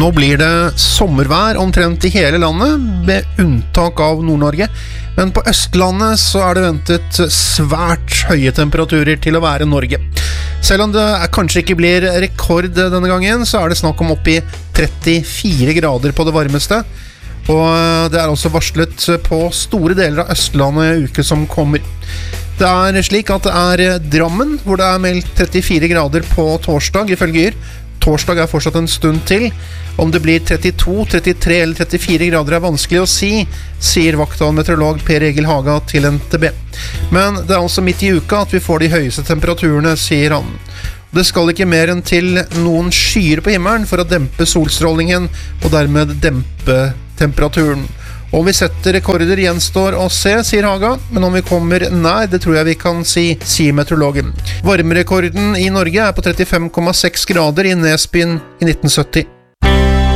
Nå blir det sommervær omtrent i hele landet, med unntak av Nord-Norge. Men på Østlandet så det ventet svært høye temperaturer til å være Norge. Selv om det kanskje ikke blir rekord denne gangen, så det snakk om opp i 34 grader på det varmeste. Og det også varslet på store deler av Østlandet i uke som kommer. Det slik at det Drammen, hvor det meldt 34 grader på torsdag, ifølge Yr. Torsdag fortsatt en stund til. Om det blir 32, 33 eller 34 grader vanskelig å si, sier vaktmeteorolog Per Egil Haga til NTB. Men det altså midt i uka at vi får de høyeste temperaturene, sier han. Det skal ikke mer enn til noen skyer på himmelen for å dempe solstrålingen og dermed dempe temperaturen. Om vi setter rekorder gjenstår å se, sier Haga, men om vi kommer nær, det tror jeg vi kan si, sier meteorologen. Varmerekorden i Norge på 35,6 grader i Nesbyen i 1970.